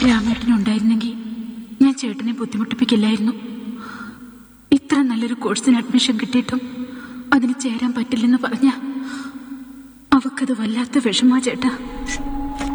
രാമേട്ടനുണ്ടായിരുന്നെങ്കിൽ ഞാൻ ചേട്ടനെ ബുദ്ധിമുട്ടിപ്പിക്കില്ലായിരുന്നു. ഇത്ര നല്ലൊരു കോഴ്സിന് അഡ്മിഷൻ കിട്ടിയിട്ടും അതിന് ചേരാൻ പറ്റില്ലെന്ന് പറഞ്ഞ അവക്കത് വല്ലാത്ത വിഷമാ ചേട്ടാ.